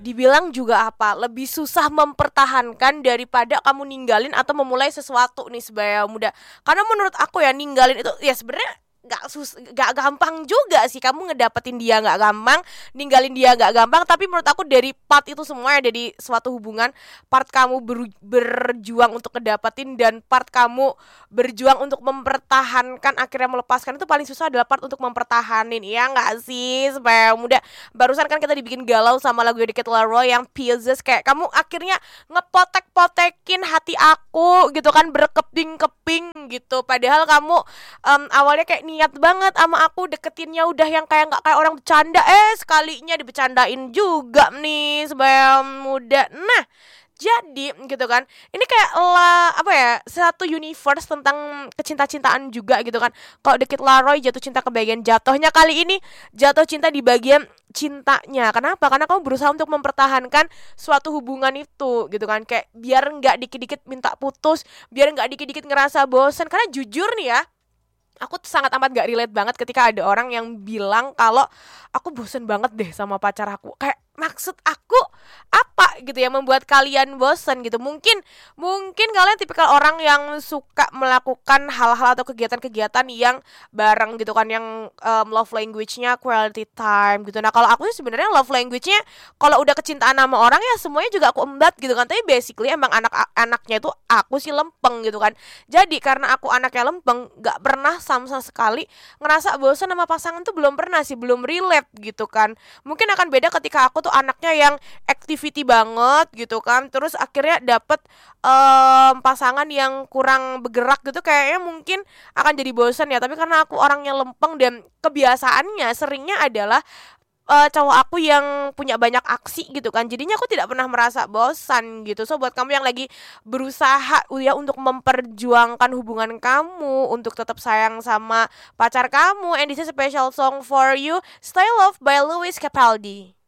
dibilang juga apa, lebih susah mempertahankan daripada kamu ninggalin atau memulai sesuatu nih sebagai muda. Karena menurut aku ya, ninggalin itu ya sebenarnya gak gampang juga sih. Kamu ngedapetin dia gak gampang, ninggalin dia gak gampang. Tapi menurut aku dari part itu semua ya, dari suatu hubungan, part kamu berjuang untuk ngedapetin dan part kamu berjuang untuk mempertahankan, akhirnya melepaskan, itu paling susah adalah part untuk mempertahanin. Ya gak sih supaya muda. Barusan kan kita dibikin galau sama lagu The Kid Laroi yang Pieces. Kayak kamu akhirnya ngepotek-potekin hati aku gitu kan, berkeping-keping gitu. Padahal kamu awalnya kayak niat banget sama aku, deketinnya udah yang kayak gak kayak orang bercanda, sekalinya dibecandain juga nih sebagai muda. Nah jadi gitu kan, ini kayak lah apa ya, satu universe tentang kecinta-cintaan juga gitu kan. Kalau The Kid Laroi jatuh cinta ke bagian jatuhnya, kali ini jatuh cinta di bagian cintanya. Kenapa? Karena kamu berusaha untuk mempertahankan suatu hubungan itu gitu kan. Kayak biar nggak dikit-dikit minta putus, biar nggak dikit-dikit ngerasa bosan. Karena jujur nih ya, aku sangat amat gak relate banget ketika ada orang yang bilang kalau aku bosen banget deh sama pacar aku. Kayak maksud aku apa gitu ya membuat kalian bosen gitu. Mungkin kalian tipikal orang yang suka melakukan hal-hal atau kegiatan-kegiatan yang bareng gitu kan, yang love language-nya quality time gitu. Nah kalau aku sih sebenarnya love language-nya, kalau udah kecintaan sama orang ya semuanya juga aku embat gitu kan. Tapi basically emang anak-anaknya itu aku sih lempeng gitu kan. Jadi karena aku anaknya lempeng, gak pernah sama sekali ngerasa bosan sama pasangan tuh, belum pernah sih, belum relate gitu kan. Mungkin akan beda ketika aku tuh anaknya yang activity banget gitu kan, terus akhirnya dapet pasangan yang kurang bergerak gitu, kayaknya mungkin akan jadi bosan ya. Tapi karena aku orangnya lempeng dan kebiasaannya seringnya adalah cowok aku yang punya banyak aksi gitu kan, jadinya aku tidak pernah merasa bosan gitu. So buat kamu yang lagi berusaha ya untuk memperjuangkan hubungan kamu, untuk tetap sayang sama pacar kamu, and this is a special song for you, Stay Love by Lewis Capaldi.